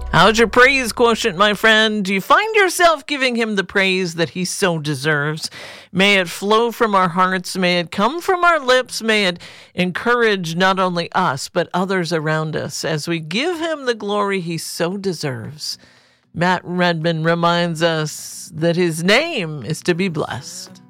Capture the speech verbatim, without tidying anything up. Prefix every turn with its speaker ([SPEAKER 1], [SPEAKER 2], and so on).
[SPEAKER 1] How's your praise quotient, my friend? Do you find yourself giving him the praise that he so deserves? May it flow from our hearts. May it come from our lips. May it encourage not only us, but others around us as we give him the glory he so deserves. Matt Redman reminds us that his name is to be blessed.